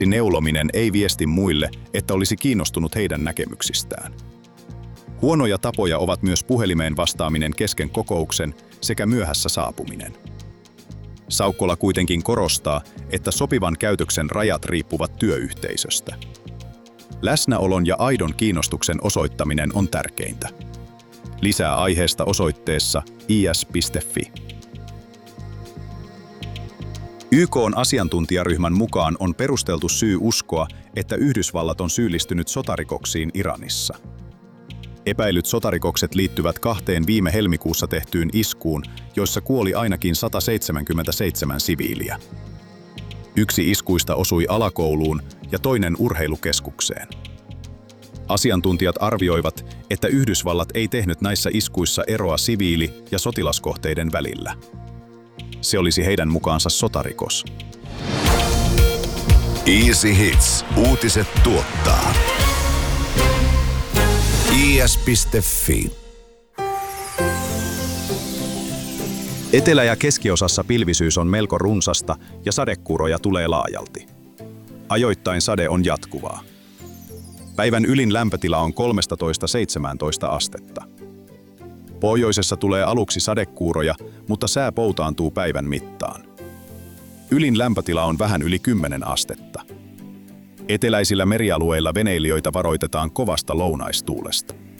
Neulominen ei viesti muille, että olisi kiinnostunut heidän näkemyksistään. Huonoja tapoja ovat myös puhelimeen vastaaminen kesken kokouksen sekä myöhässä saapuminen. Saukkola kuitenkin korostaa, että sopivan käytöksen rajat riippuvat työyhteisöstä. Läsnäolon ja aidon kiinnostuksen osoittaminen on tärkeintä. Lisää aiheesta osoitteessa is.fi. YK:n asiantuntijaryhmän mukaan on perusteltu syy uskoa, että Yhdysvallat on syyllistynyt sotarikoksiin Iranissa. Epäilyt sotarikokset liittyvät 2 viime helmikuussa tehtyyn iskuun, joissa kuoli ainakin 177 siviiliä. Yksi iskuista osui alakouluun ja toinen urheilukeskukseen. Asiantuntijat arvioivat, että Yhdysvallat ei tehnyt näissä iskuissa eroa siviili- ja sotilaskohteiden välillä. Se olisi heidän mukaansa sotarikos. Easy Hits. Uutiset tuottaa. is.fi. Etelä- ja keskiosassa pilvisyys on melko runsasta ja sadekuuroja tulee laajalti. Ajoittain sade on jatkuvaa. Päivän ylin lämpötila on 13–17 astetta. Pohjoisessa tulee aluksi sadekuuroja, mutta sää poutaantuu päivän mittaan. Ylin lämpötila on vähän yli 10 astetta. Eteläisillä merialueilla veneilijöitä varoitetaan kovasta lounaistuulesta.